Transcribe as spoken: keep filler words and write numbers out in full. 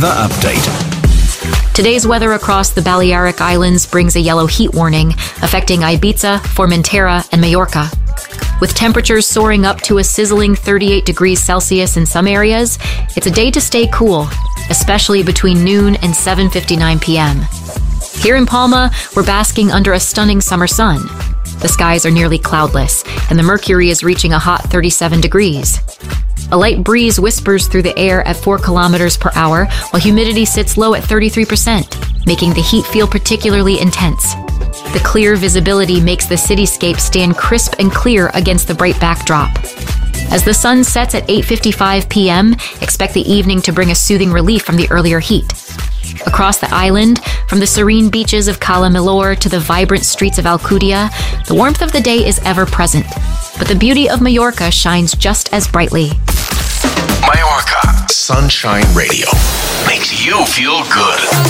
The update. Today's weather across the Balearic Islands brings a yellow heat warning affecting Ibiza, Formentera, and Majorca. With temperatures soaring up to a sizzling thirty-eight degrees Celsius in some areas, it's a day to stay cool, especially between noon and seven fifty-nine p.m. Here in Palma, we're basking under a stunning summer sun. The skies are nearly cloudless, and the mercury is reaching a hot thirty-seven degrees. A light breeze whispers through the air at four kilometers per hour, while humidity sits low at thirty-three percent, making the heat feel particularly intense. The clear visibility makes the cityscape stand crisp and clear against the bright backdrop. As the sun sets at eight fifty-five p.m., expect the evening to bring a soothing relief from the earlier heat. Across the island, from the serene beaches of Cala Melor to the vibrant streets of Alcudia, the warmth of the day is ever present. But the beauty of Majorca shines just as brightly. Majorca Sunshine Radio makes you feel good.